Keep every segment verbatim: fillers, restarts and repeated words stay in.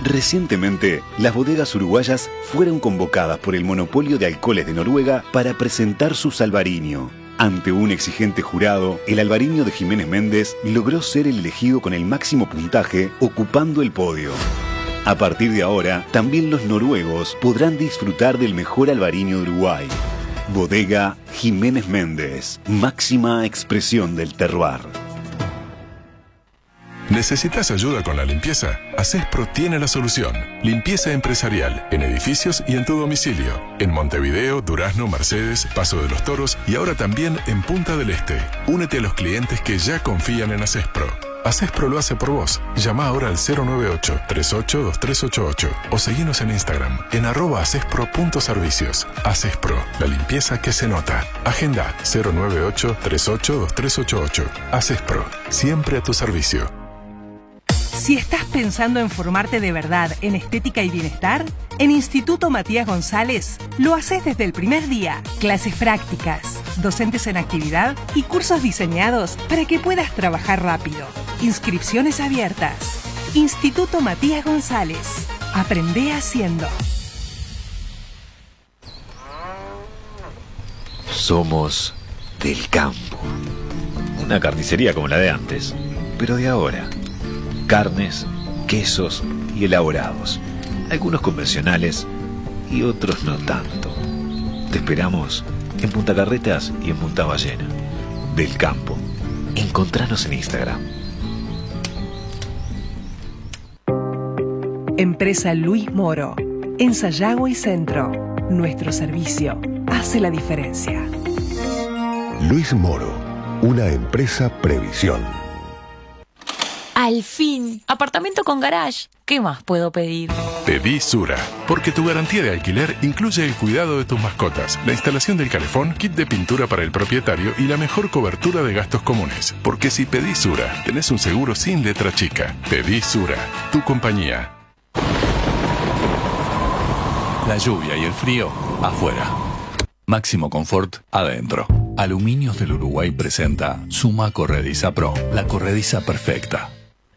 Recientemente, las bodegas uruguayas fueron convocadas por el monopolio de alcoholes de Noruega para presentar su Albariño. Ante un exigente jurado, el Albariño de Jiménez Méndez logró ser el elegido con el máximo puntaje, ocupando el podio. A partir de ahora, también los noruegos podrán disfrutar del mejor Albariño de Uruguay. Bodega Jiménez Méndez, máxima expresión del terroir. ¿Necesitas ayuda con la limpieza? Asespro tiene la solución. Limpieza empresarial, en edificios y en tu domicilio. En Montevideo, Durazno, Mercedes, Paso de los Toros y ahora también en Punta del Este. Únete a los clientes que ya confían en Asespro. Asespro lo hace por vos. Llama ahora al cero nueve ocho, tres ocho, dos tres ocho ocho o seguinos en Instagram en arroba asespro.servicios. Asespro, la limpieza que se nota. Agenda cero nueve ocho, tres ocho, dos tres ocho ocho. Asespro, siempre a tu servicio. Si estás pensando en formarte de verdad en estética y bienestar, en Instituto Matías González lo haces desde el primer día. Clases prácticas, docentes en actividad y cursos diseñados para que puedas trabajar rápido. Inscripciones abiertas. Instituto Matías González. Aprende haciendo. Somos del campo. Una carnicería como la de antes, pero de ahora. Carnes, quesos y elaborados. Algunos convencionales y otros no tanto. Te esperamos en Punta Carretas y en Punta Ballena. Del campo. Encontranos en Instagram. Empresa Luis Moro. En Sayago y Centro. Nuestro servicio hace la diferencia. Luis Moro. Una empresa Previsión. Al fin, apartamento con garage. ¿Qué más puedo pedir? Pedí Sura, porque tu garantía de alquiler incluye el cuidado de tus mascotas, la instalación del calefón, kit de pintura para el propietario y la mejor cobertura de gastos comunes. Porque si pedís Sura, tenés un seguro sin letra chica. Pedí Sura, tu compañía. La lluvia y el frío, afuera. Máximo confort, adentro. Aluminios del Uruguay presenta Suma Corrediza Pro, la corrediza perfecta.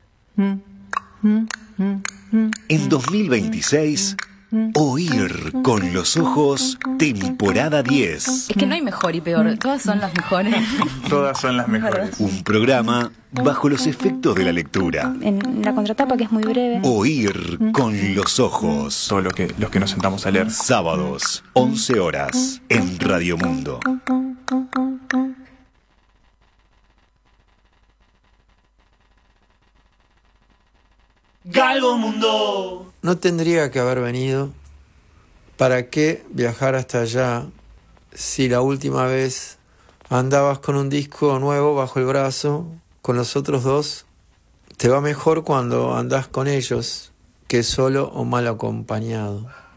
En dos mil veintiséis, Oír con los ojos, temporada diez. Es que no hay mejor y peor, todas son las mejores. Todas son las mejores. Un programa bajo los efectos de la lectura. En la contratapa, que es muy breve. Oír con los ojos. Todo lo que, los que nos sentamos a leer. Sábados, once horas, en Radio Mundo. Galgo Mundo. No tendría que haber venido. ¿Para qué viajar hasta allá si la última vez andabas con un disco nuevo bajo el brazo con los otros dos? Te va mejor cuando andás con ellos que solo o mal acompañado.